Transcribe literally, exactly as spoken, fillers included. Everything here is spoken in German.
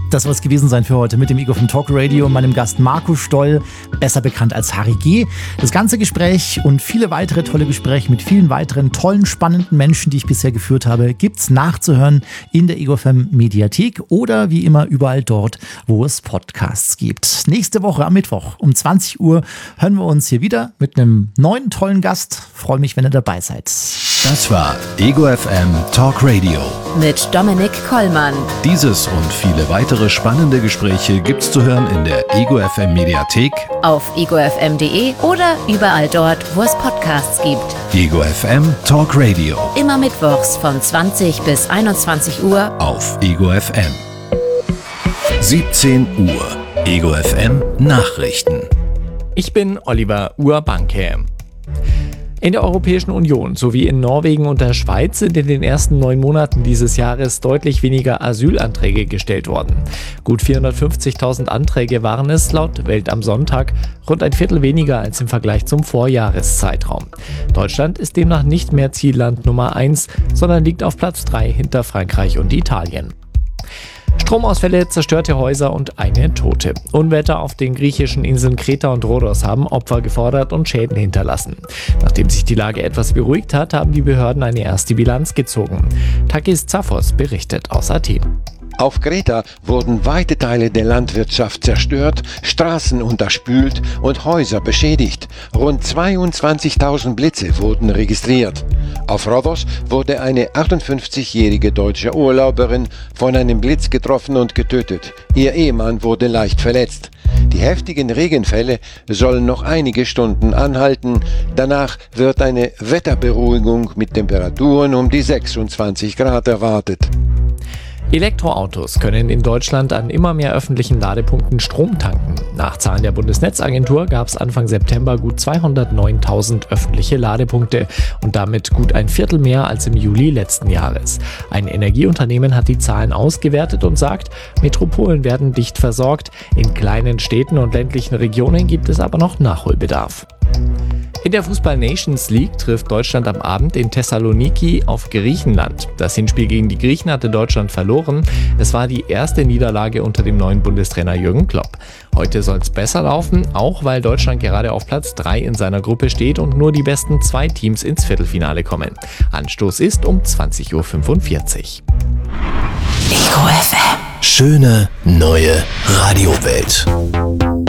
Das soll es gewesen sein für heute mit dem Ego vom Talk Radio und meinem Gast Marco Stoll, besser bekannt als Harry G. Das ganze Gespräch und viele weitere tolle Gespräche mit vielen weiteren tollen, spannenden Menschen, die ich bisher geführt habe, gibt's nachzuhören in der Ego F M Mediathek oder wie immer überall dort, wo es Podcasts gibt. Nächste Woche am Mittwoch um zwanzig Uhr hören wir uns hier wieder mit einem neuen tollen Gast. Freue mich, wenn ihr dabei seid. Das war Ego F M Talk Radio mit Dominik Kollmann. Dieses und viele weitere spannende Gespräche gibt's zu hören in der Ego F M Mediathek, auf ego f m punkt d e oder überall dort, wo es Podcasts gibt. Ego F M Talk Radio. Immer mittwochs von zwanzig bis einundzwanzig Uhr auf Ego F M. siebzehn Uhr. Ego F M Nachrichten. Ich bin Oliver Urbanke. In der Europäischen Union sowie in Norwegen und der Schweiz sind in den ersten neun Monaten dieses Jahres deutlich weniger Asylanträge gestellt worden. Gut vierhundertfünfzigtausend Anträge waren es laut Welt am Sonntag, rund ein Viertel weniger als im Vergleich zum Vorjahreszeitraum. Deutschland ist demnach nicht mehr Zielland Nummer eins, sondern liegt auf Platz drei hinter Frankreich und Italien. Stromausfälle, zerstörte Häuser und eine Tote. Unwetter auf den griechischen Inseln Kreta und Rhodos haben Opfer gefordert und Schäden hinterlassen. Nachdem sich die Lage etwas beruhigt hat, haben die Behörden eine erste Bilanz gezogen. Takis Zaphos berichtet aus Athen. Auf Kreta wurden weite Teile der Landwirtschaft zerstört, Straßen unterspült und Häuser beschädigt. Rund zweiundzwanzigtausend Blitze wurden registriert. Auf Rhodos wurde eine achtundfünfzigjährige deutsche Urlauberin von einem Blitz getroffen und getötet. Ihr Ehemann wurde leicht verletzt. Die heftigen Regenfälle sollen noch einige Stunden anhalten. Danach wird eine Wetterberuhigung mit Temperaturen um die sechsundzwanzig Grad erwartet. Elektroautos können in Deutschland an immer mehr öffentlichen Ladepunkten Strom tanken. Nach Zahlen der Bundesnetzagentur gab es Anfang September gut zweihundertneuntausend öffentliche Ladepunkte und damit gut ein Viertel mehr als im Juli letzten Jahres. Ein Energieunternehmen hat die Zahlen ausgewertet und sagt, Metropolen werden dicht versorgt, in kleinen Städten und ländlichen Regionen gibt es aber noch Nachholbedarf. In der Fußball-Nations League trifft Deutschland am Abend in Thessaloniki auf Griechenland. Das Hinspiel gegen die Griechen hatte Deutschland verloren. Es war die erste Niederlage unter dem neuen Bundestrainer Jürgen Klopp. Heute soll es besser laufen, auch weil Deutschland gerade auf Platz drei in seiner Gruppe steht und nur die besten zwei Teams ins Viertelfinale kommen. Anstoß ist um zwanzig Uhr fünfundvierzig. Ego F M. Schöne neue Radiowelt.